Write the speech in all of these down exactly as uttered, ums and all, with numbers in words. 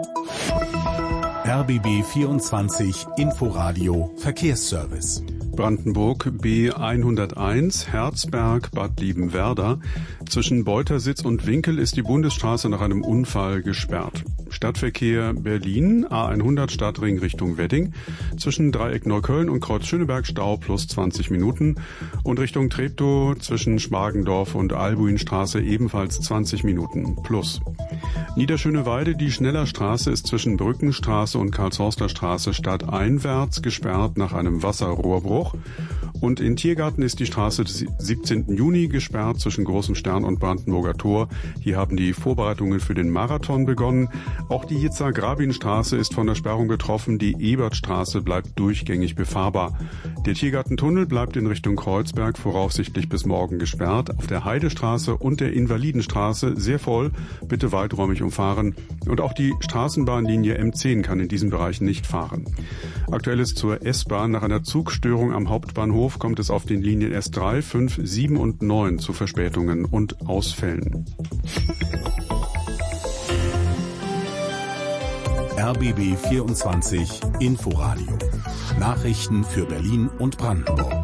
R B B vierundzwanzig Inforadio Verkehrsservice. Brandenburg B hunderteins, Herzberg, Bad Liebenwerda. Zwischen Beutersitz und Winkel ist die Bundesstraße nach einem Unfall gesperrt. Stadtverkehr Berlin, A hundert Stadtring Richtung Wedding. Zwischen Dreieck Neukölln und Kreuz Schöneberg Stau plus zwanzig Minuten. Und Richtung Treptow zwischen Schmargendorf und Albuinstraße ebenfalls zwanzig Minuten plus. Niederschöneweide, die Schnellerstraße ist zwischen Brückenstraße und Karlshorster Straße stadteinwärts gesperrt nach einem Wasserrohrbruch. Und in Tiergarten ist die Straße des siebzehnten Juni gesperrt zwischen Großem Stern und Brandenburger Tor. Hier haben die Vorbereitungen für den Marathon begonnen. Auch die Yitzhak-Rabin-Straße ist von der Sperrung betroffen. Die Ebertstraße bleibt durchgängig befahrbar. Der Tiergartentunnel bleibt in Richtung Kreuzberg voraussichtlich bis morgen gesperrt. Auf der Heidestraße und der Invalidenstraße sehr voll. Bitte weiträumig umfahren. Und auch die Straßenbahnlinie M zehn kann in diesen Bereichen nicht fahren. Aktuelles zur S-Bahn. Nach einer Zugstörung am Hauptbahnhof kommt es auf den Linien S drei, fünf, sieben und neun zu Verspätungen und Ausfällen. R B B vierundzwanzig Inforadio. Nachrichten für Berlin und Brandenburg.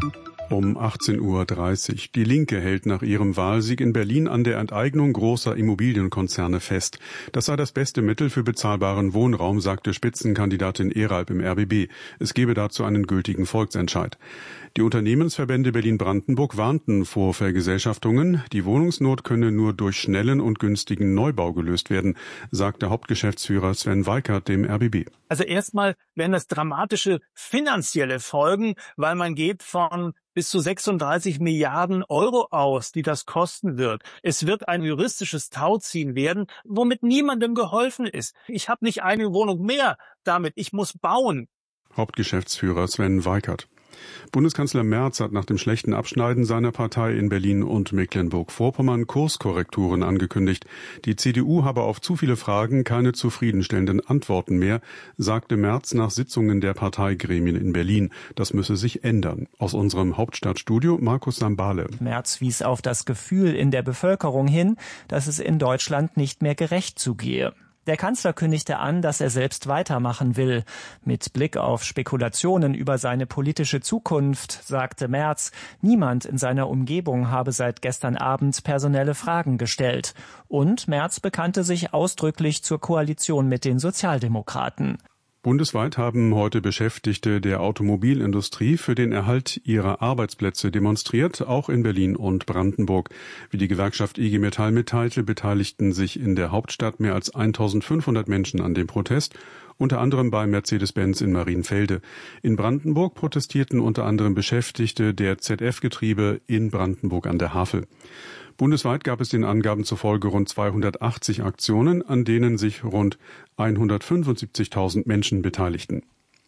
Um achtzehn Uhr dreißig. Die Linke hält nach ihrem Wahlsieg in Berlin an der Enteignung großer Immobilienkonzerne fest. Das sei das beste Mittel für bezahlbaren Wohnraum, sagte Spitzenkandidatin Eralp im R B B. Es gebe dazu einen gültigen Volksentscheid. Die Unternehmensverbände Berlin-Brandenburg warnten vor Vergesellschaftungen. Die Wohnungsnot könne nur durch schnellen und günstigen Neubau gelöst werden, sagte Hauptgeschäftsführer Sven Weikert dem R B B. Also erstmal werden das dramatische finanzielle Folgen, weil man geht von bis zu sechsunddreißig Milliarden Euro aus, die das kosten wird. Es wird ein juristisches Tauziehen werden, womit niemandem geholfen ist. Ich habe nicht eine Wohnung mehr damit, ich muss bauen. Hauptgeschäftsführer Sven Weikert. Bundeskanzler Merz hat nach dem schlechten Abschneiden seiner Partei in Berlin und Mecklenburg-Vorpommern Kurskorrekturen angekündigt. Die C D U habe auf zu viele Fragen keine zufriedenstellenden Antworten mehr, sagte Merz nach Sitzungen der Parteigremien in Berlin. Das müsse sich ändern. Aus unserem Hauptstadtstudio Markus Sambale. Merz wies auf das Gefühl in der Bevölkerung hin, dass es in Deutschland nicht mehr gerecht zugehe. Der Kanzler kündigte an, dass er selbst weitermachen will. Mit Blick auf Spekulationen über seine politische Zukunft sagte Merz, niemand in seiner Umgebung habe seit gestern Abend personelle Fragen gestellt. Und Merz bekannte sich ausdrücklich zur Koalition mit den Sozialdemokraten. Bundesweit haben heute Beschäftigte der Automobilindustrie für den Erhalt ihrer Arbeitsplätze demonstriert, auch in Berlin und Brandenburg. Wie die Gewerkschaft I G Metall mitteilte, beteiligten sich in der Hauptstadt mehr als eintausendfünfhundert Menschen an dem Protest, unter anderem bei Mercedes-Benz in Marienfelde. In Brandenburg protestierten unter anderem Beschäftigte der Z F-Getriebe in Brandenburg an der Havel. Bundesweit gab es den Angaben zufolge rund zweihundertachtzig Aktionen, an denen sich rund hundertfünfundsiebzigtausend Menschen beteiligten.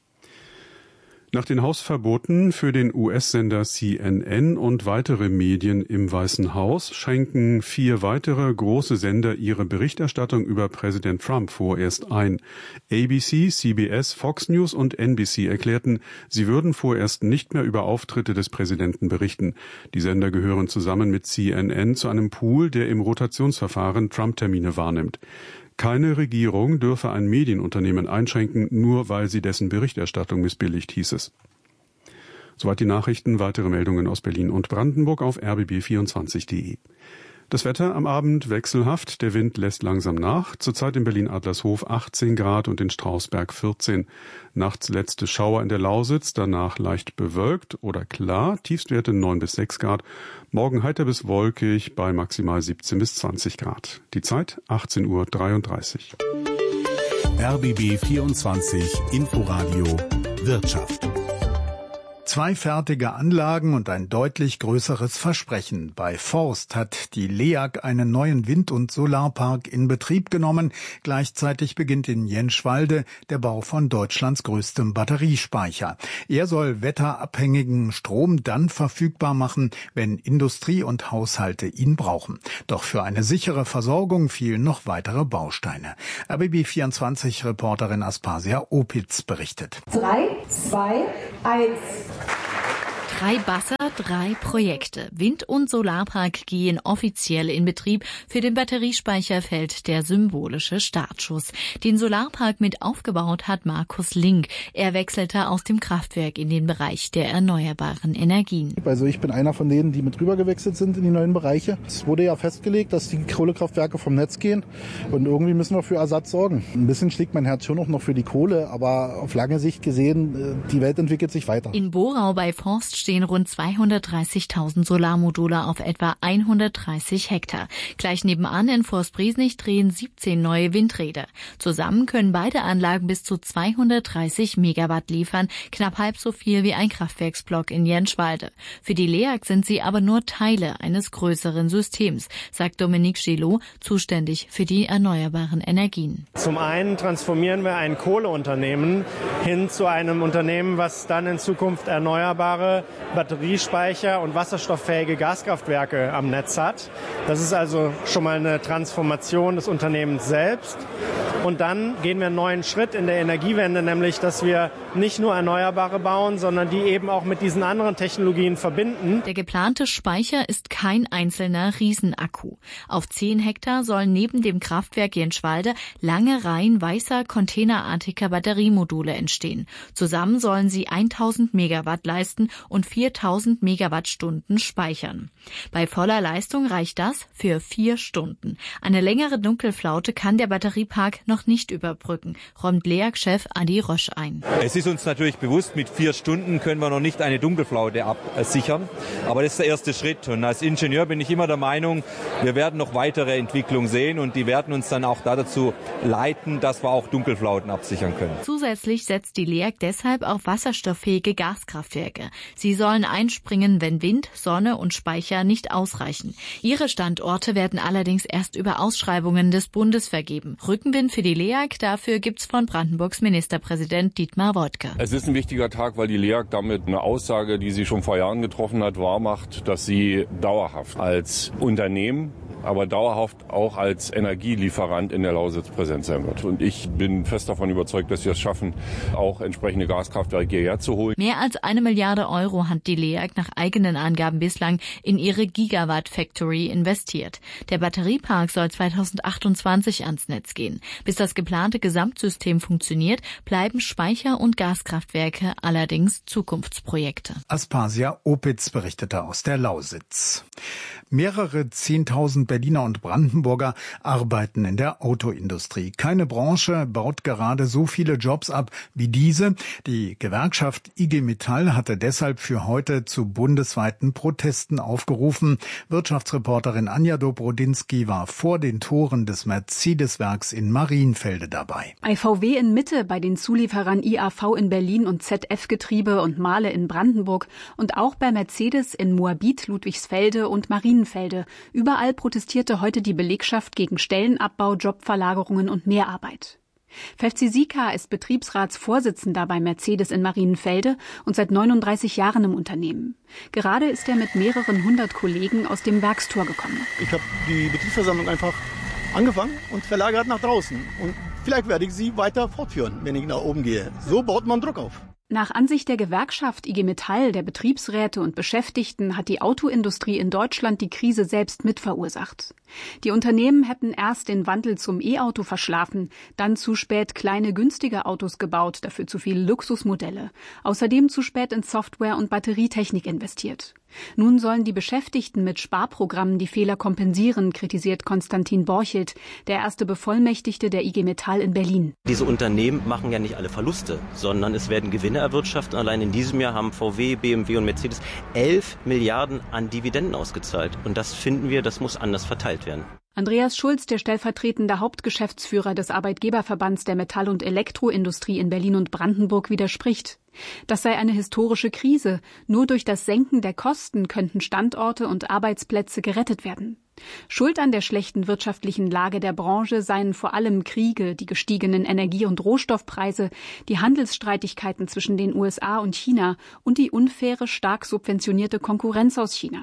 Nach den Hausverboten für den U S-Sender C N N und weitere Medien im Weißen Haus schränken vier weitere große Sender ihre Berichterstattung über Präsident Trump vorerst ein. A B C, C B S, Fox News und N B C erklärten, sie würden vorerst nicht mehr über Auftritte des Präsidenten berichten. Die Sender gehören zusammen mit C N N zu einem Pool, der im Rotationsverfahren Trump-Termine wahrnimmt. Keine Regierung dürfe ein Medienunternehmen einschränken, nur weil sie dessen Berichterstattung missbilligt, hieß es. Soweit die Nachrichten, weitere Meldungen aus Berlin und Brandenburg auf r b b vierundzwanzig punkt de. Das Wetter am Abend wechselhaft, der Wind lässt langsam nach. Zurzeit in Berlin-Adlershof achtzehn Grad und in Strausberg vierzehn. Nachts letzte Schauer in der Lausitz, danach leicht bewölkt oder klar, Tiefstwerte neun bis sechs Grad. Morgen heiter bis wolkig bei maximal siebzehn bis zwanzig Grad. Die Zeit achtzehn Uhr dreiunddreißig. R B B vierundzwanzig Inforadio Wirtschaft. Zwei fertige Anlagen und ein deutlich größeres Versprechen. Bei Forst hat die L E A G einen neuen Wind- und Solarpark in Betrieb genommen. Gleichzeitig beginnt in Jenschwalde der Bau von Deutschlands größtem Batteriespeicher. Er soll wetterabhängigen Strom dann verfügbar machen, wenn Industrie und Haushalte ihn brauchen. Doch für eine sichere Versorgung fehlen noch weitere Bausteine. R B B vierundzwanzig-Reporterin Aspasia Opitz berichtet. Drei, zwei, eins. Drei Basser, drei Projekte. Wind- und Solarpark gehen offiziell in Betrieb. Für den Batteriespeicher fällt der symbolische Startschuss. Den Solarpark mit aufgebaut hat Markus Link. Er wechselte aus dem Kraftwerk in den Bereich der erneuerbaren Energien. Also ich bin einer von denen, die mit rüber gewechselt sind in die neuen Bereiche. Es wurde ja festgelegt, dass die Kohlekraftwerke vom Netz gehen und irgendwie müssen wir für Ersatz sorgen. Ein bisschen schlägt mein Herz schon auch noch für die Kohle, aber auf lange Sicht gesehen, die Welt entwickelt sich weiter. In Borau bei Forst stehen rund zweihundertdreißigtausend Solarmodule auf etwa hundertdreißig Hektar. Gleich nebenan in Forst-Briesnich drehen siebzehn neue Windräder. Zusammen können beide Anlagen bis zu zweihundertdreißig Megawatt liefern, knapp halb so viel wie ein Kraftwerksblock in Jenschwalde. Für die LEAG sind sie aber nur Teile eines größeren Systems, sagt Dominique Gillot, zuständig für die erneuerbaren Energien. Zum einen transformieren wir ein Kohleunternehmen hin zu einem Unternehmen, was dann in Zukunft erneuerbare Batteriespeicher und wasserstofffähige Gaskraftwerke am Netz hat. Das ist also schon mal eine Transformation des Unternehmens selbst. Und dann gehen wir einen neuen Schritt in der Energiewende, nämlich dass wir nicht nur Erneuerbare bauen, sondern die eben auch mit diesen anderen Technologien verbinden. Der geplante Speicher ist kein einzelner Riesenakku. Auf zehn Hektar sollen neben dem Kraftwerk Jenschwalde lange Reihen weißer, containerartiger Batteriemodule entstehen. Zusammen sollen sie tausend Megawatt leisten und viertausend Megawattstunden speichern. Bei voller Leistung reicht das für vier Stunden. Eine längere Dunkelflaute kann der Batteriepark noch nicht überbrücken, räumt LEAG-Chef Adi Rosch ein. Es ist uns natürlich bewusst, mit vier Stunden können wir noch nicht eine Dunkelflaute absichern. Aber das ist der erste Schritt. Und als Ingenieur bin ich immer der Meinung, wir werden noch weitere Entwicklungen sehen und die werden uns dann auch dazu leiten, dass wir auch Dunkelflauten absichern können. Zusätzlich setzt die LEAG deshalb auf wasserstofffähige Gaskraftwerke. Sie sollen einspringen, wenn Wind, Sonne und Speicher nicht ausreichen. Ihre Standorte werden allerdings erst über Ausschreibungen des Bundes vergeben. Rückenwind für die LEAG, dafür gibt's von Brandenburgs Ministerpräsident Dietmar Woidke. Es ist ein wichtiger Tag, weil die LEAG damit eine Aussage, die sie schon vor Jahren getroffen hat, wahrmacht, dass sie dauerhaft als Unternehmen, aber dauerhaft auch als Energielieferant in der Lausitz präsent sein wird. Und ich bin fest davon überzeugt, dass wir es schaffen, auch entsprechende Gaskraftwerke hierher zu holen. Mehr als eine Milliarde Euro hat die LEAG nach eigenen Angaben bislang in ihre Gigawatt Factory investiert. Der Batteriepark soll zweitausendachtundzwanzig ans Netz gehen. Bis das geplante Gesamtsystem funktioniert, bleiben Speicher- und Gaskraftwerke allerdings Zukunftsprojekte. Aspasia Opitz berichtete aus der Lausitz. Mehrere Zehntausend Berliner und Brandenburger arbeiten in der Autoindustrie. Keine Branche baut gerade so viele Jobs ab wie diese. Die Gewerkschaft I G Metall hatte deshalb für heute zu bundesweiten Protesten aufgerufen. Wirtschaftsreporterin Anja Dobrodinsky war vor den Toren des Mercedes-Werks in Marienfelde dabei. Bei V W in Mitte, bei den Zulieferern I A V in Berlin und Z F-Getriebe und Mahle in Brandenburg und auch bei Mercedes in Moabit, Ludwigsfelde und Marienfelde. Überall protestierte heute die Belegschaft gegen Stellenabbau, Jobverlagerungen und Mehrarbeit. Fevzi Sika ist Betriebsratsvorsitzender bei Mercedes in Marienfelde und seit neununddreißig Jahren im Unternehmen. Gerade ist er mit mehreren hundert Kollegen aus dem Werkstor gekommen. Ich habe die Betriebsversammlung einfach angefangen und verlagert nach draußen. Und vielleicht werde ich sie weiter fortführen, wenn ich nach oben gehe. So baut man Druck auf. Nach Ansicht der Gewerkschaft I G Metall, der Betriebsräte und Beschäftigten hat die Autoindustrie in Deutschland die Krise selbst mitverursacht. Die Unternehmen hätten erst den Wandel zum E-Auto verschlafen, dann zu spät kleine günstige Autos gebaut, dafür zu viele Luxusmodelle, außerdem zu spät in Software und Batterietechnik investiert. Nun sollen die Beschäftigten mit Sparprogrammen die Fehler kompensieren, kritisiert Konstantin Borchelt, der erste Bevollmächtigte der I G Metall in Berlin. Diese Unternehmen machen ja nicht alle Verluste, sondern es werden Gewinne erwirtschaftet. Allein in diesem Jahr haben V W, B M W und Mercedes elf Milliarden an Dividenden ausgezahlt. Und das finden wir, das muss anders verteilt werden. Andreas Schulz, der stellvertretende Hauptgeschäftsführer des Arbeitgeberverbands der Metall- und Elektroindustrie in Berlin und Brandenburg, widerspricht. Das sei eine historische Krise. Nur durch das Senken der Kosten könnten Standorte und Arbeitsplätze gerettet werden. Schuld an der schlechten wirtschaftlichen Lage der Branche seien vor allem Kriege, die gestiegenen Energie- und Rohstoffpreise, die Handelsstreitigkeiten zwischen den U S A und China und die unfaire, stark subventionierte Konkurrenz aus China.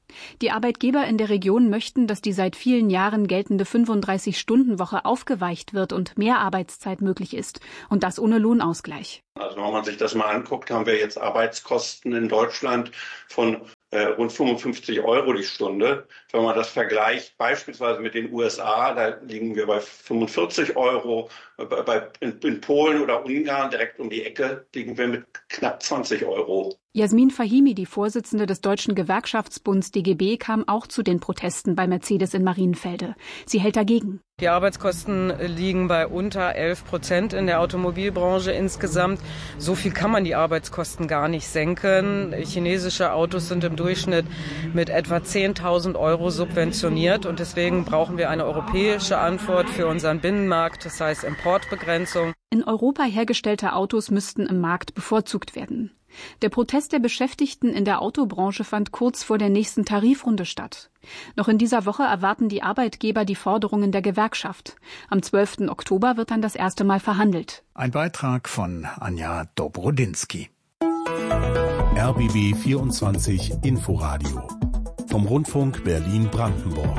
Die Arbeitgeber in der Region möchten, dass die seit vielen Jahren geltende fünfunddreißig-Stunden-Woche aufgeweicht wird und mehr Arbeitszeit möglich ist. Und das ohne Lohnausgleich. Also wenn man sich das mal anguckt, haben wir jetzt Arbeitskosten in Deutschland von äh, rund fünfundfünfzig Euro die Stunde. Wenn man das vergleicht beispielsweise mit den U S A, da liegen wir bei fünfundvierzig Euro. Bei, in, in Polen oder Ungarn direkt um die Ecke liegen wir mit knapp zwanzig Euro. Jasmin Fahimi, die Vorsitzende des Deutschen Gewerkschaftsbunds D G B, kam auch zu den Protesten bei Mercedes in Marienfelde. Sie hält dagegen. Die Arbeitskosten liegen bei unter elf Prozent in der Automobilbranche insgesamt. So viel kann man die Arbeitskosten gar nicht senken. Chinesische Autos sind im Durchschnitt mit etwa zehntausend Euro subventioniert. Und deswegen brauchen wir eine europäische Antwort für unseren Binnenmarkt, das heißt Importbegrenzung. In Europa hergestellte Autos müssten im Markt bevorzugt werden. Der Protest der Beschäftigten in der Autobranche fand kurz vor der nächsten Tarifrunde statt. Noch in dieser Woche erwarten die Arbeitgeber die Forderungen der Gewerkschaft. Am zwölften Oktober wird dann das erste Mal verhandelt. Ein Beitrag von Anja Dobrodinsky. R B B vierundzwanzig Inforadio vom Rundfunk Berlin-Brandenburg.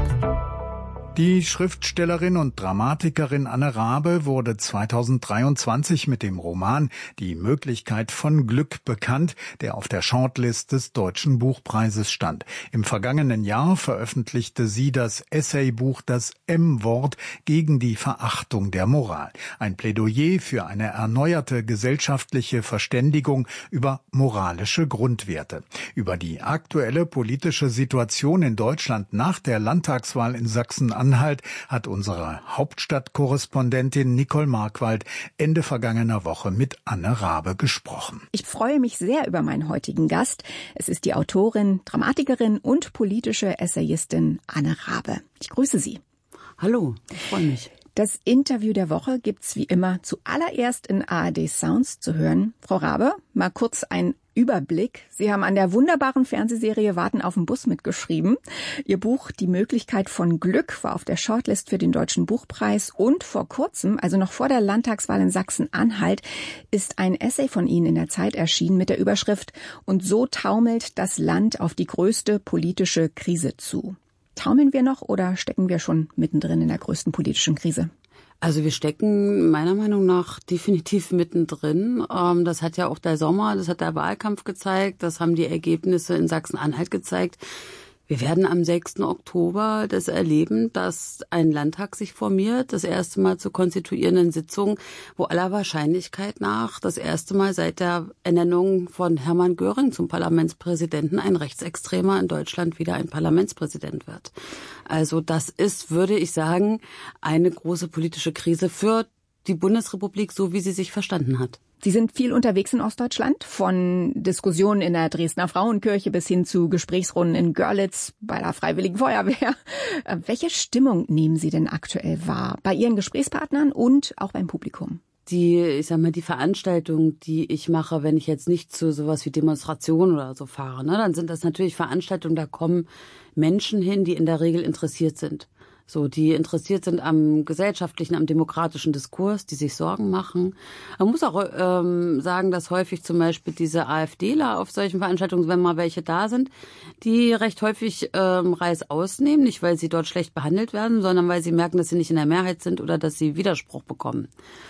Die Schriftstellerin und Dramatikerin Anne Raabe wurde zweitausenddreiundzwanzig mit dem Roman Die Möglichkeit von Glück bekannt, der auf der Shortlist des Deutschen Buchpreises stand. Im vergangenen Jahr veröffentlichte sie das Essaybuch Das M-Wort gegen die Verachtung der Moral. Ein Plädoyer für eine erneuerte gesellschaftliche Verständigung über moralische Grundwerte. Über die aktuelle politische Situation in Deutschland nach der Landtagswahl in Sachsen-Anhalt hat unsere Hauptstadtkorrespondentin Nicole Markwald Ende vergangener Woche mit Anne Raabe gesprochen. Ich freue mich sehr über meinen heutigen Gast. Es ist die Autorin, Dramatikerin und politische Essayistin Anne Raabe. Ich grüße Sie. Hallo, ich freue mich. Das Interview der Woche gibt's wie immer zuallererst in A R D Sounds zu hören. Frau Raabe, mal kurz ein Überblick. Sie haben an der wunderbaren Fernsehserie Warten auf den Bus mitgeschrieben. Ihr Buch Die Möglichkeit von Glück war auf der Shortlist für den Deutschen Buchpreis und vor kurzem, also noch vor der Landtagswahl in Sachsen-Anhalt, ist ein Essay von Ihnen in der Zeit erschienen mit der Überschrift Und so taumelt das Land auf die größte politische Krise zu. Taumeln wir noch oder stecken wir schon mittendrin in der größten politischen Krise? Also wir stecken meiner Meinung nach definitiv mittendrin. Das hat ja auch der Sommer, das hat der Wahlkampf gezeigt, das haben die Ergebnisse in Sachsen-Anhalt gezeigt. Wir werden am sechsten Oktober das erleben, dass ein Landtag sich formiert, das erste Mal zur konstituierenden Sitzung, wo aller Wahrscheinlichkeit nach das erste Mal seit der Ernennung von Hermann Göring zum Parlamentspräsidenten ein Rechtsextremer in Deutschland wieder ein Parlamentspräsident wird. Also das ist, würde ich sagen, eine große politische Krise für die Bundesrepublik, so wie sie sich verstanden hat. Sie sind viel unterwegs in Ostdeutschland, von Diskussionen in der Dresdner Frauenkirche bis hin zu Gesprächsrunden in Görlitz bei der Freiwilligen Feuerwehr. Welche Stimmung nehmen Sie denn aktuell wahr bei Ihren Gesprächspartnern und auch beim Publikum? Die, ich sag mal, die Veranstaltungen, die ich mache, wenn ich jetzt nicht zu sowas wie Demonstrationen oder so fahre, ne, dann sind das natürlich Veranstaltungen, da kommen Menschen hin, die in der Regel interessiert sind. So, die interessiert sind am gesellschaftlichen, am demokratischen Diskurs, die sich Sorgen machen. Man muss auch ähm, sagen, dass häufig zum Beispiel diese AfDler auf solchen Veranstaltungen, wenn mal welche da sind, die recht häufig ähm, Reis ausnehmen, nicht weil sie dort schlecht behandelt werden, sondern weil sie merken, dass sie nicht in der Mehrheit sind oder dass sie Widerspruch bekommen.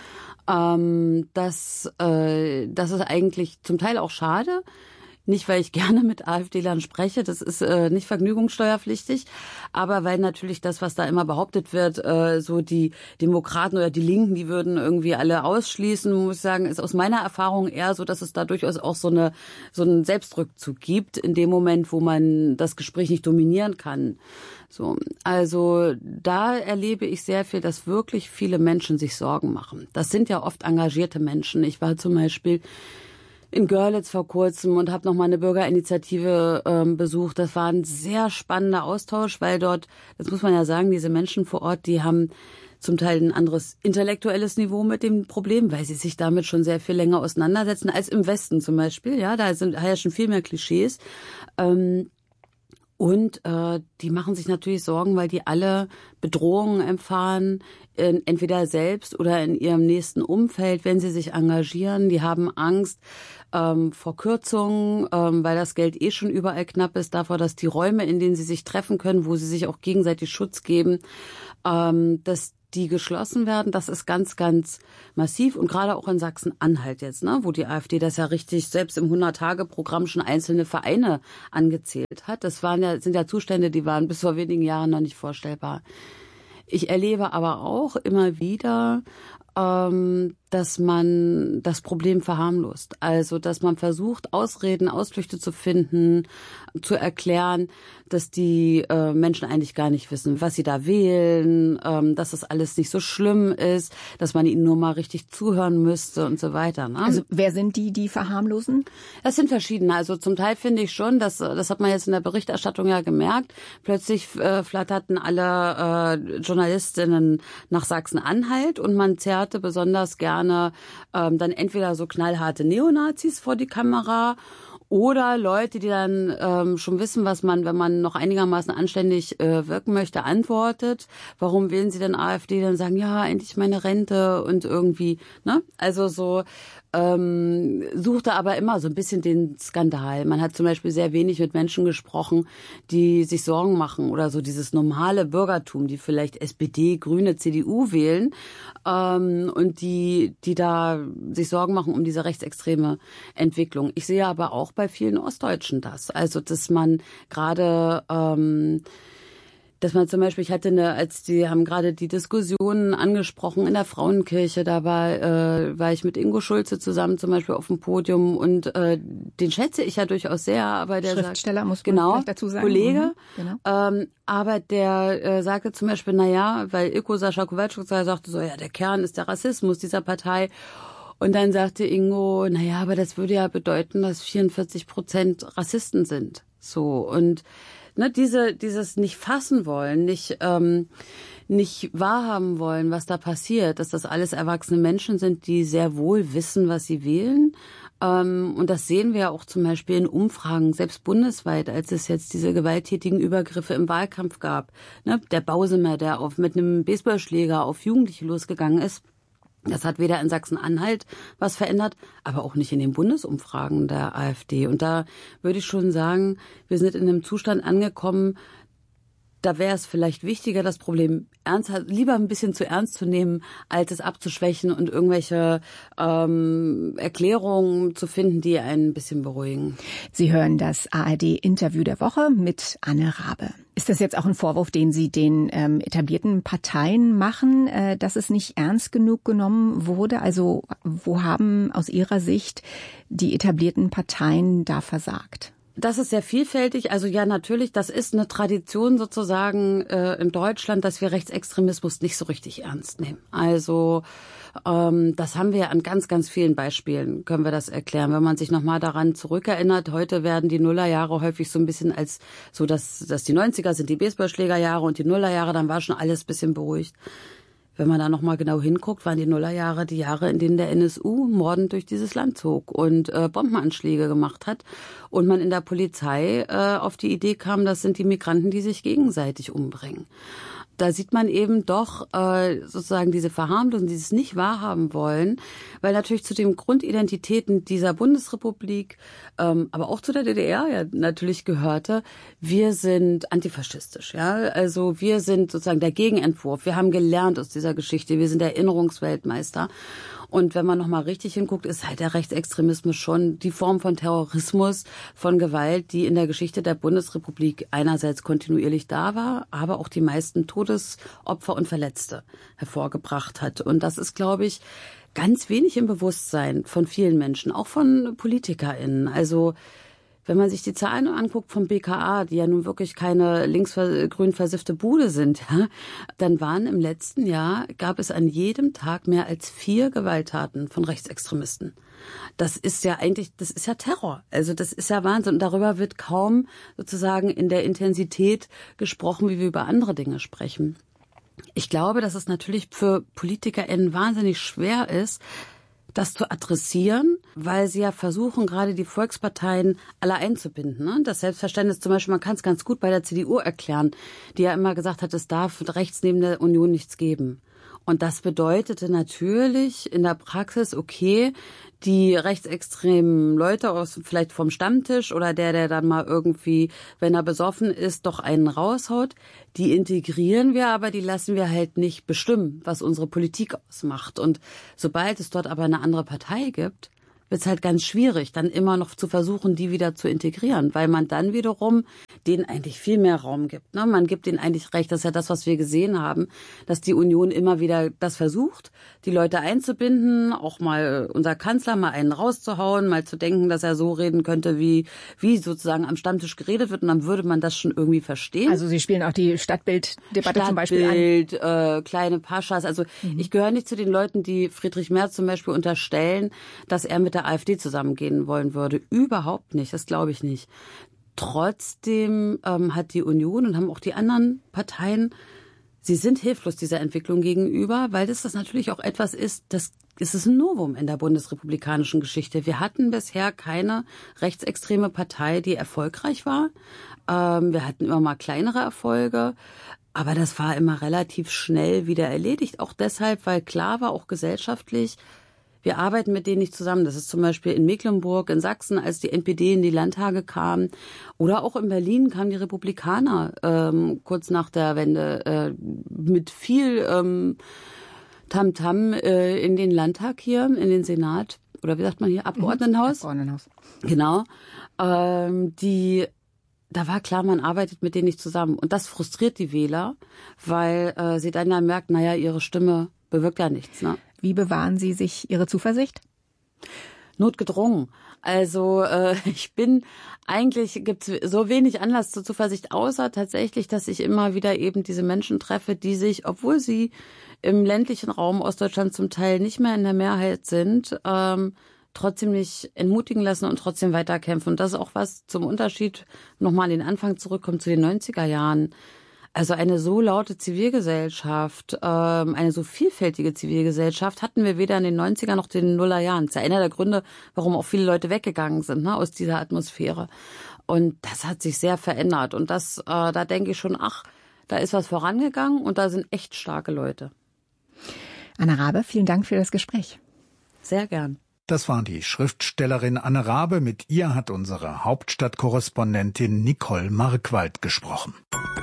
Ähm, das, äh, das ist eigentlich zum Teil auch schade. Nicht, weil ich gerne mit AfDlern spreche, das ist äh, nicht vergnügungssteuerpflichtig, aber weil natürlich das, was da immer behauptet wird, äh, so die Demokraten oder die Linken, die würden irgendwie alle ausschließen, muss ich sagen, ist aus meiner Erfahrung eher so, dass es da durchaus auch so eine so einen Selbstrückzug gibt, in dem Moment, wo man das Gespräch nicht dominieren kann. So, also da erlebe ich sehr viel, dass wirklich viele Menschen sich Sorgen machen. Das sind ja oft engagierte Menschen. Ich war zum Beispiel in Görlitz vor kurzem und habe noch mal eine Bürgerinitiative ähm, besucht. Das war ein sehr spannender Austausch, weil dort, das muss man ja sagen, diese Menschen vor Ort, die haben zum Teil ein anderes intellektuelles Niveau mit dem Problem, weil sie sich damit schon sehr viel länger auseinandersetzen als im Westen zum Beispiel. Ja, da sind herrschen viel mehr Klischees. Ähm, Und äh, die machen sich natürlich Sorgen, weil die alle Bedrohungen erfahren, in, entweder selbst oder in ihrem nächsten Umfeld, wenn sie sich engagieren. Die haben Angst ähm, vor Kürzungen, ähm, weil das Geld eh schon überall knapp ist, davor, dass die Räume, in denen sie sich treffen können, wo sie sich auch gegenseitig Schutz geben, ähm, dass die geschlossen werden. Das ist ganz, ganz massiv. Und gerade auch in Sachsen-Anhalt jetzt, ne, wo die AfD das ja richtig selbst im hundert-Tage-Programm schon einzelne Vereine angezählt hat. Das waren ja, sind ja Zustände, die waren bis vor wenigen Jahren noch nicht vorstellbar. Ich erlebe aber auch immer wieder, ähm, dass man das Problem verharmlost. Also, dass man versucht, Ausreden, Ausflüchte zu finden, zu erklären, dass die äh, Menschen eigentlich gar nicht wissen, was sie da wählen, ähm, dass das alles nicht so schlimm ist, dass man ihnen nur mal richtig zuhören müsste und so weiter. Ne? Also, wer sind die, die verharmlosen? Das sind verschiedene. Also, zum Teil finde ich schon, dass, das hat man jetzt in der Berichterstattung ja gemerkt, plötzlich äh, flatterten alle äh, Journalistinnen nach Sachsen-Anhalt und man zerrte besonders gerne ähm, dann entweder so knallharte Neonazis vor die Kamera oder Leute, die dann ähm, schon wissen, was man, wenn man noch einigermaßen anständig äh, wirken möchte, antwortet. Warum wählen Sie denn AfD? Dann sagen, ja, endlich meine Rente und irgendwie, ne? Also so ähm, suchte aber immer so ein bisschen den Skandal. Man hat zum Beispiel sehr wenig mit Menschen gesprochen, die sich Sorgen machen oder so dieses normale Bürgertum, die vielleicht S P D, Grüne, C D U wählen ähm, und die, die da sich Sorgen machen um diese rechtsextreme Entwicklung. Ich sehe aber auch bei vielen Ostdeutschen das. Also, dass man gerade ähm, dass man zum Beispiel, ich hatte eine, als die haben gerade die Diskussionen angesprochen in der Frauenkirche, da war, äh, war ich mit Ingo Schulze zusammen zum Beispiel auf dem Podium und äh, den schätze ich ja durchaus sehr, aber der Schriftsteller sagt, muss man genau, vielleicht dazu sagen. Kollege, mhm, genau. ähm, aber der äh, sagte zum Beispiel, na ja, weil Ilko Sascha Kowalczuk sagte so, ja, der Kern ist der Rassismus dieser Partei. Und dann sagte Ingo, na ja, aber das würde ja bedeuten, dass vierundvierzig Prozent Rassisten sind. So, und ne, diese, dieses nicht fassen wollen, nicht, ähm, nicht wahrhaben wollen, was da passiert, dass das alles erwachsene Menschen sind, die sehr wohl wissen, was sie wählen. Ähm, und das sehen wir auch zum Beispiel in Umfragen, selbst bundesweit, als es jetzt diese gewalttätigen Übergriffe im Wahlkampf gab. Ne, der Bausemer, der auf, mit einem Baseballschläger auf Jugendliche losgegangen ist. Das hat weder in Sachsen-Anhalt was verändert, aber auch nicht in den Bundesumfragen der AfD. Und da würde ich schon sagen, wir sind in einem Zustand angekommen, da wäre es vielleicht wichtiger, das Problem ernsthaft, lieber ein bisschen zu ernst zu nehmen, als es abzuschwächen und irgendwelche ähm, Erklärungen zu finden, die einen ein bisschen beruhigen. Sie hören das A R D-Interview der Woche mit Anne Rabe. Ist das jetzt auch ein Vorwurf, den Sie den ähm, etablierten Parteien machen, äh, dass es nicht ernst genug genommen wurde? Also wo haben aus Ihrer Sicht die etablierten Parteien da versagt? Das ist sehr vielfältig. Also ja, natürlich, das ist eine Tradition sozusagen äh, in Deutschland, dass wir Rechtsextremismus nicht so richtig ernst nehmen. Also ähm, das haben wir an ganz, ganz vielen Beispielen, können wir das erklären. Wenn man sich nochmal daran zurückerinnert, heute werden die Nullerjahre häufig so ein bisschen als so, dass, dass die neunziger sind die Baseballschlägerjahre und die Nullerjahre, dann war schon alles ein bisschen beruhigt. Wenn man da nochmal genau hinguckt, waren die Nullerjahre die Jahre, in denen der N S U mordend durch dieses Land zog und äh, Bombenanschläge gemacht hat und man in der Polizei äh, auf die Idee kam, das sind die Migranten, die sich gegenseitig umbringen. Da sieht man eben doch äh, sozusagen diese Verharmlosung, dieses nicht wahrhaben wollen, weil natürlich zu den Grundidentitäten dieser Bundesrepublik, ähm, aber auch zu der D D R ja natürlich gehörte, wir sind antifaschistisch, ja, also wir sind sozusagen der Gegenentwurf. Wir haben gelernt aus dieser Geschichte, wir sind Erinnerungsweltmeister. Und wenn man nochmal richtig hinguckt, ist halt der Rechtsextremismus schon die Form von Terrorismus, von Gewalt, die in der Geschichte der Bundesrepublik einerseits kontinuierlich da war, aber auch die meisten Todesopfer und Verletzte hervorgebracht hat. Und das ist, glaube ich, ganz wenig im Bewusstsein von vielen Menschen, auch von PolitikerInnen. Also wenn man sich die Zahlen anguckt vom B K A, die ja nun wirklich keine linksgrün versiffte Bude sind, ja, dann waren im letzten Jahr, gab es an jedem Tag mehr als vier Gewalttaten von Rechtsextremisten. Das ist ja eigentlich, das ist ja Terror. Also das ist ja Wahnsinn. Und darüber wird kaum sozusagen in der Intensität gesprochen, wie wir über andere Dinge sprechen. Ich glaube, dass es natürlich für PolitikerInnen wahnsinnig schwer ist, das zu adressieren, weil sie ja versuchen, gerade die Volksparteien alle einzubinden. Ne? Das Selbstverständnis zum Beispiel, man kann es ganz gut bei der C D U erklären, die ja immer gesagt hat, es darf rechts neben der Union nichts geben. Und das bedeutete natürlich in der Praxis, okay, die rechtsextremen Leute aus vielleicht vom Stammtisch oder der, der dann mal irgendwie, wenn er besoffen ist, doch einen raushaut, die integrieren wir, aber die lassen wir halt nicht bestimmen, was unsere Politik ausmacht. Und sobald es dort aber eine andere Partei gibt, wird es halt ganz schwierig, dann immer noch zu versuchen, die wieder zu integrieren, weil man dann wiederum denen eigentlich viel mehr Raum gibt. Ne? Man gibt denen eigentlich recht, das ist ja das, was wir gesehen haben, dass die Union immer wieder das versucht, die Leute einzubinden, auch mal unser Kanzler mal einen rauszuhauen, mal zu denken, dass er so reden könnte, wie wie sozusagen am Stammtisch geredet wird, und dann würde man das schon irgendwie verstehen. Also Sie spielen auch die Stadtbilddebatte zum Beispiel an. Stadtbild, äh, kleine Paschas. Also mhm. ich gehöre nicht zu den Leuten, die Friedrich Merz zum Beispiel unterstellen, dass er mit der AfD zusammengehen wollen würde. Überhaupt nicht, das glaube ich nicht. Trotzdem ähm, hat die Union und haben auch die anderen Parteien, sie sind hilflos dieser Entwicklung gegenüber, weil das, das natürlich auch etwas ist, das ist es ein Novum in der bundesrepublikanischen Geschichte. Wir hatten bisher keine rechtsextreme Partei, die erfolgreich war. Ähm, wir hatten immer mal kleinere Erfolge. Aber das war immer relativ schnell wieder erledigt. Auch deshalb, weil klar war, auch gesellschaftlich, wir arbeiten mit denen nicht zusammen. Das ist zum Beispiel in Mecklenburg, in Sachsen, als die N P D in die Landtage kam. Oder auch in Berlin kamen die Republikaner ähm, kurz nach der Wende äh, mit viel ähm, Tamtam äh, in den Landtag hier, in den Senat. Oder wie sagt man hier? Abgeordnetenhaus? Abgeordnetenhaus. Genau. Ähm, die... Da war klar, man arbeitet mit denen nicht zusammen. Und das frustriert die Wähler, weil äh, sie dann ja merkt, naja, ihre Stimme bewirkt ja nichts. Ne? Wie bewahren Sie sich Ihre Zuversicht? Notgedrungen. Also äh, ich bin, eigentlich gibt es so wenig Anlass zur Zuversicht, außer tatsächlich, dass ich immer wieder eben diese Menschen treffe, die sich, obwohl sie im ländlichen Raum Ostdeutschland zum Teil nicht mehr in der Mehrheit sind, ähm, trotzdem nicht entmutigen lassen und trotzdem weiterkämpfen. Und das ist auch was zum Unterschied, nochmal an den Anfang zurückkommt, zu den neunziger Jahren. Also eine so laute Zivilgesellschaft, ähm, eine so vielfältige Zivilgesellschaft hatten wir weder in den neunziger noch den Nullerjahren. Das ist ja einer der Gründe, warum auch viele Leute weggegangen sind, ne, aus dieser Atmosphäre. Und das hat sich sehr verändert. Und das, äh, da denke ich schon, ach, da ist was vorangegangen und da sind echt starke Leute. Anna Rabe, vielen Dank für das Gespräch. Sehr gern. Das war die Schriftstellerin Anne Rabe. Mit ihr hat unsere Hauptstadtkorrespondentin Nicole Markwald gesprochen.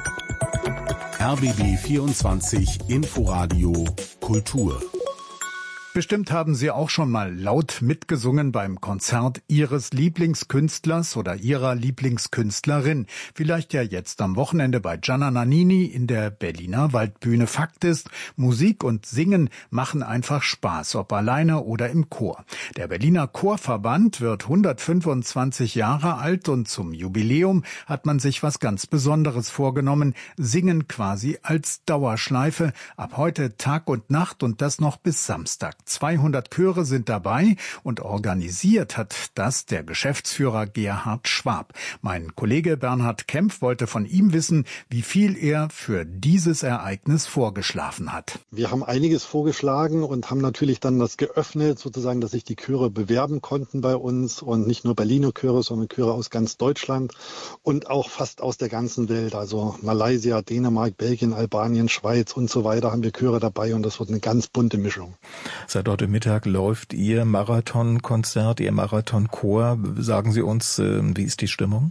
R B B vierundzwanzig Inforadio Kultur. Bestimmt haben Sie auch schon mal laut mitgesungen beim Konzert Ihres Lieblingskünstlers oder Ihrer Lieblingskünstlerin. Vielleicht ja jetzt am Wochenende bei Gianna Nannini in der Berliner Waldbühne. Fakt ist, Musik und Singen machen einfach Spaß, ob alleine oder im Chor. Der Berliner Chorverband wird hundertfünfundzwanzig Jahre alt und zum Jubiläum hat man sich was ganz Besonderes vorgenommen. Singen quasi als Dauerschleife. Ab heute Tag und Nacht und das noch bis Samstag. zweihundert Chöre sind dabei und organisiert hat das der Geschäftsführer Gerhard Schwab. Mein Kollege Bernhard Kempf wollte von ihm wissen, wie viel er für dieses Ereignis vorgeschlafen hat. Wir haben einiges vorgeschlagen und haben natürlich dann das geöffnet, sozusagen, dass sich die Chöre bewerben konnten bei uns und nicht nur Berliner Chöre, sondern Chöre aus ganz Deutschland und auch fast aus der ganzen Welt, also Malaysia, Dänemark, Belgien, Albanien, Schweiz und so weiter haben wir Chöre dabei und das wird eine ganz bunte Mischung. Seit heute Mittag läuft Ihr Marathonkonzert, Ihr Marathonchor. Sagen Sie uns, wie ist die Stimmung?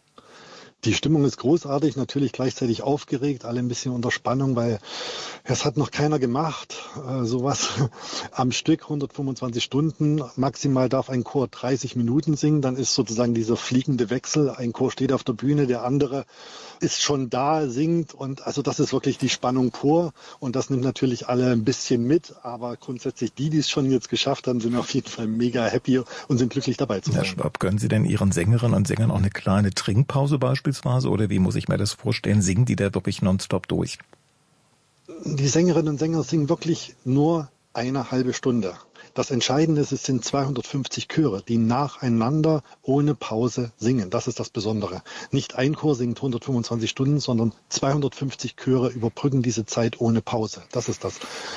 Die Stimmung ist großartig, natürlich gleichzeitig aufgeregt, alle ein bisschen unter Spannung, weil es hat noch keiner gemacht, äh, sowas am Stück, hundertfünfundzwanzig Stunden. Maximal darf ein Chor dreißig Minuten singen, dann ist sozusagen dieser fliegende Wechsel. Ein Chor steht auf der Bühne, der andere ist schon da, singt und also das ist wirklich die Spannung pur und das nimmt natürlich alle ein bisschen mit, aber grundsätzlich die, die es schon jetzt geschafft haben, sind auf jeden Fall mega happy und sind glücklich dabei zu sein. Herr Schwab, gönnen Sie denn Ihren Sängerinnen und Sängern auch eine kleine Trinkpause beispielsweise oder wie muss ich mir das vorstellen? Singen die da wirklich nonstop durch? Die Sängerinnen und Sänger singen wirklich nur eine halbe Stunde. Das Entscheidende ist, es sind zweihundertfünfzig Chöre, die nacheinander ohne Pause singen. Das ist das Besondere. Nicht ein Chor singt hundertfünfundzwanzig Stunden, sondern zweihundertfünfzig Chöre überbrücken diese Zeit ohne Pause. Das ist das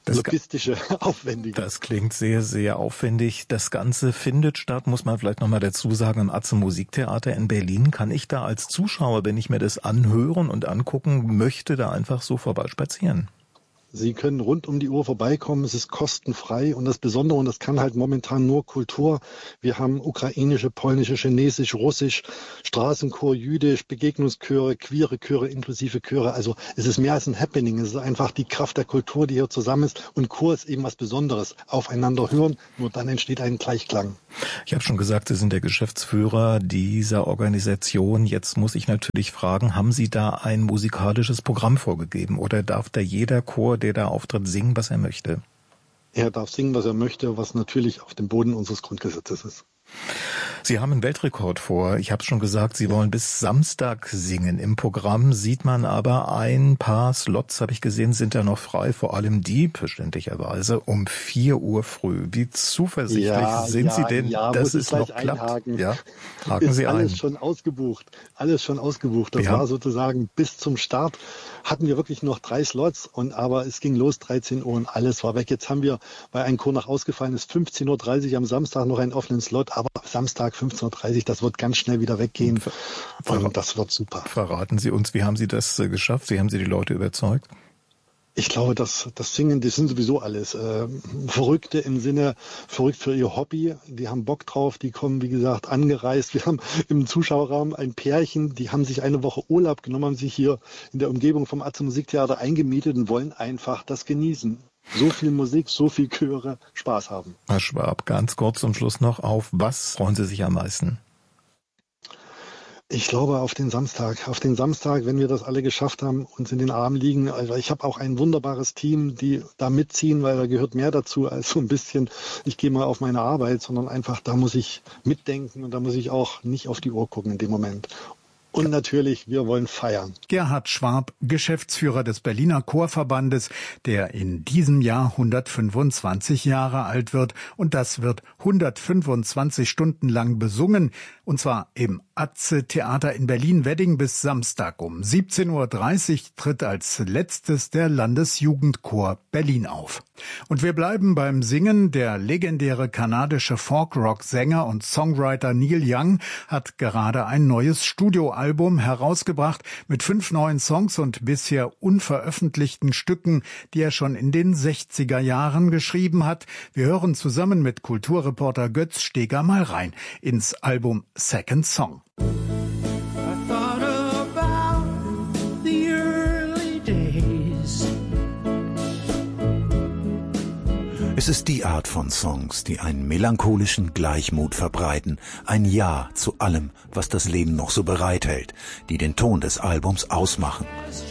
das logistische, aufwendige. Das klingt sehr, sehr aufwendig. Das Ganze findet statt, muss man vielleicht nochmal dazu sagen, im Atze Musiktheater in Berlin. Kann ich da als Zuschauer, wenn ich mir das anhören und angucken möchte, da einfach so vorbeispazieren? Sie können rund um die Uhr vorbeikommen, es ist kostenfrei und das Besondere, und das kann halt momentan nur Kultur. Wir haben ukrainische, polnische, chinesisch, russisch, Straßenchor, jüdisch, Begegnungschöre, queere Chöre, inklusive Chöre. Also es ist mehr als ein Happening, es ist einfach die Kraft der Kultur, die hier zusammen ist, und Chor ist eben was Besonderes. Aufeinander hören, nur dann entsteht ein Gleichklang. Ich habe schon gesagt, Sie sind der Geschäftsführer dieser Organisation. Jetzt muss ich natürlich fragen, haben Sie da ein musikalisches Programm vorgegeben oder darf da jeder Chor, der da auftritt, singen, was er möchte? Er darf singen, was er möchte, was natürlich auf dem Boden unseres Grundgesetzes ist. Sie haben einen Weltrekord vor. Ich habe es schon gesagt, Sie wollen bis Samstag singen. Im Programm sieht man aber ein paar Slots, habe ich gesehen, sind da noch frei. Vor allem die, verständlicherweise, um vier Uhr früh. Wie zuversichtlich ja, sind ja, Sie denn, ja, dass es noch klappt? Einhaken. Ja, haken ist Sie ein. Alles schon ausgebucht. Alles schon ausgebucht. Das ja. war sozusagen bis zum Start hatten wir wirklich noch drei Slots, und aber es ging los dreizehn Uhr und alles war weg. Jetzt haben wir, weil ein Chor noch ausgefallen ist, fünfzehn Uhr dreißig am Samstag noch einen offenen Slot, aber Samstag fünfzehn Uhr dreißig, das wird ganz schnell wieder weggehen. Und das wird super. Verraten Sie uns, wie haben Sie das äh, geschafft? Wie haben Sie die Leute überzeugt? Ich glaube, dass das Singen, das sind sowieso alles äh, Verrückte im Sinne, verrückt für ihr Hobby. Die haben Bock drauf, die kommen, wie gesagt, angereist. Wir haben im Zuschauerraum ein Pärchen, die haben sich eine Woche Urlaub genommen, haben sich hier in der Umgebung vom Atze Musiktheater eingemietet und wollen einfach das genießen. So viel Musik, so viel Chöre, Spaß haben. Herr Schwab, ganz kurz zum Schluss noch, auf was freuen Sie sich am meisten? Ich glaube auf den Samstag. Auf den Samstag, wenn wir das alle geschafft haben, uns in den Armen liegen. Also ich habe auch ein wunderbares Team, die da mitziehen, weil da gehört mehr dazu als so ein bisschen, ich gehe mal auf meine Arbeit, sondern einfach, da muss ich mitdenken und da muss ich auch nicht auf die Uhr gucken in dem Moment. Und natürlich, wir wollen feiern. Gerhard Schwab, Geschäftsführer des Berliner Chorverbandes, der in diesem Jahr hundertfünfundzwanzig Jahre alt wird. Und das wird hundertfünfundzwanzig Stunden lang besungen. Und zwar im Atze Theater in Berlin-Wedding bis Samstag um siebzehn Uhr dreißig tritt als letztes der Landesjugendchor Berlin auf. Und wir bleiben beim Singen. Der legendäre kanadische Folk-Rock-Sänger und Songwriter Neil Young hat gerade ein neues Studioalbum herausgebracht mit fünf neuen Songs und bisher unveröffentlichten Stücken, die er schon in den sechziger Jahren geschrieben hat. Wir hören zusammen mit Kulturreporter Götz Steger mal rein ins Album Second Song. I thought about the early days. Es ist die Art von Songs, die einen melancholischen Gleichmut verbreiten, ein Ja zu allem, was das Leben noch so bereithält, die den Ton des Albums ausmachen.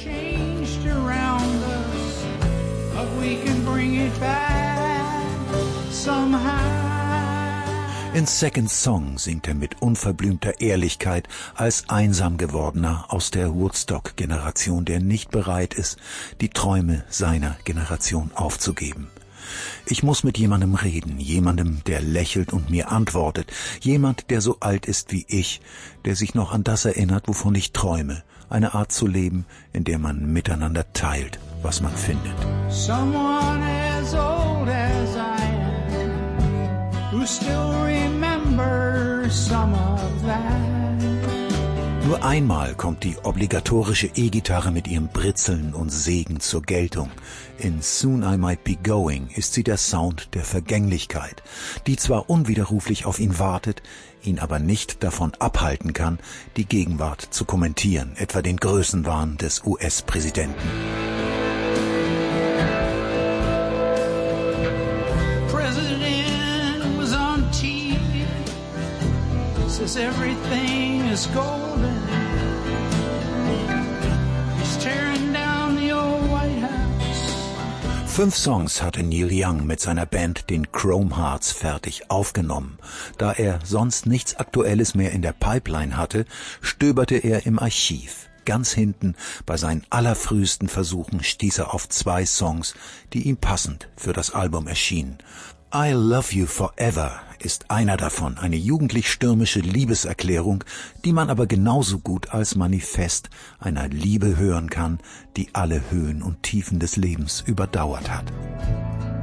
In Second Song singt er mit unverblümter Ehrlichkeit als einsam gewordener aus der Woodstock-Generation, der nicht bereit ist, die Träume seiner Generation aufzugeben. Ich muss mit jemandem reden, jemandem, der lächelt und mir antwortet, jemand, der so alt ist wie ich, der sich noch an das erinnert, wovon ich träume, eine Art zu leben, in der man miteinander teilt, was man findet. Someone as old as I am, who still remembers some of that. Nur einmal kommt die obligatorische E-Gitarre mit ihrem Britzeln und Segen zur Geltung. In Soon I Might Be Going ist sie der Sound der Vergänglichkeit, die zwar unwiderruflich auf ihn wartet, ihn aber nicht davon abhalten kann, die Gegenwart zu kommentieren, etwa den Größenwahn des U S-Präsidenten. President was on T V, says everything is golden. He's tearing down the old White House. Fünf Songs hatte Neil Young mit seiner Band, den Chrome Hearts, fertig aufgenommen. Da er sonst nichts Aktuelles mehr in der Pipeline hatte, stöberte er im Archiv. Ganz hinten, bei seinen allerfrühesten Versuchen, stieß er auf zwei Songs, die ihm passend für das Album erschienen. I Love You Forever ist einer davon, eine jugendlich stürmische Liebeserklärung, die man aber genauso gut als Manifest einer Liebe hören kann, die alle Höhen und Tiefen des Lebens überdauert hat.